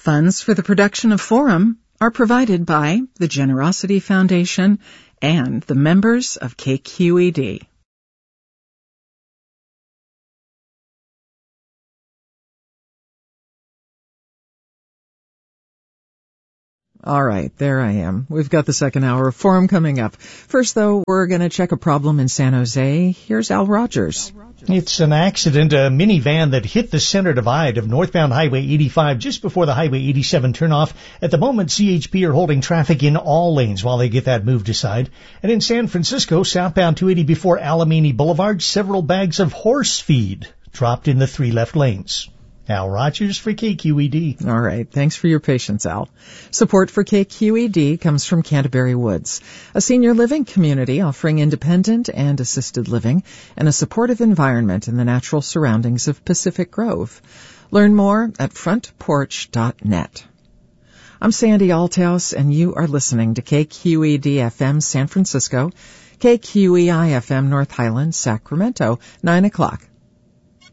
Funds for the production of Forum are provided by the Generosity Foundation and the members of KQED. All right, there I am. We've got the second hour of Forum coming up. First, though, we're going to check a problem in San Jose. Here's Al Rogers. It's an accident, a minivan that hit the center divide of northbound Highway 85 just before the Highway 87 turnoff. At the moment, CHP are holding traffic in all lanes while they get that moved aside. And in San Francisco, southbound 280 before Alameda Boulevard, several bags of horse feed dropped in the 3 left lanes. Al Rogers for KQED. All right. Thanks for your patience, Al. Support for KQED comes from Canterbury Woods, a senior living community offering independent and assisted living and a supportive environment in the natural surroundings of Pacific Grove. Learn more at frontporch.net. I'm Sandy Althouse, and you are listening to KQED-FM San Francisco, KQEI-FM North Highlands, Sacramento, 9 o'clock.